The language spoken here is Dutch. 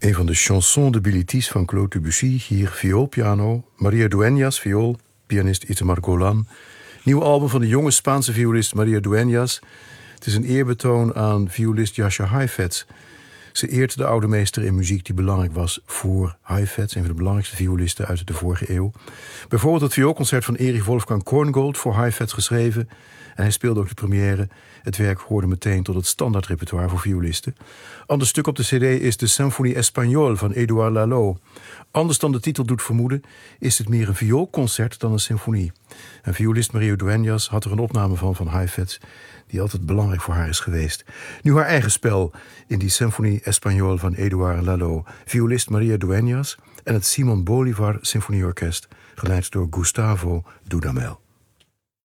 Een van de chansons de Bilitis van Claude Debussy. Hier vioolpiano, Maria Dueñas viool, pianist Itamar Golan. Nieuw album van de jonge Spaanse violist Maria Dueñas. Het is een eerbetoon aan violist Jascha Heifetz. Ze eert de oude meester in muziek die belangrijk was voor Heifetz, een van de belangrijkste violisten uit de vorige eeuw. Bijvoorbeeld het vioolconcert van Erich Wolfgang Korngold voor Heifetz geschreven. En hij speelde ook de première. Het werk hoorde meteen tot het standaardrepertoire voor violisten. Ander stuk op de cd is de Symphonie Espagnole van Édouard Lalo. Anders dan de titel doet vermoeden, is het meer een vioolconcert dan een symfonie. En violist Maria Dueñas had er een opname van Heifetz, die altijd belangrijk voor haar is geweest. Nu haar eigen spel in die Symphonie Espagnole van Édouard Lalo. Violist Maria Dueñas en het Simon Bolivar Symfonieorkest, geleid door Gustavo Dudamel.